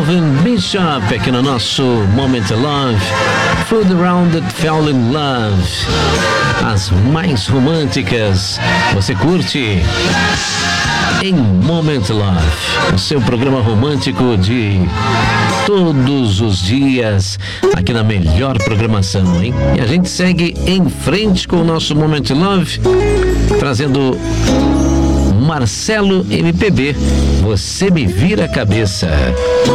Calvin Bishop aqui no nosso Moment Love. Food Around That Fell in Love. As mais românticas você curte em Moment Love, o seu programa romântico de todos os dias aqui na melhor programação, hein? E a gente segue em frente com o nosso Moment Love, trazendo Marcelo MPB, Você Me Vira a Cabeça.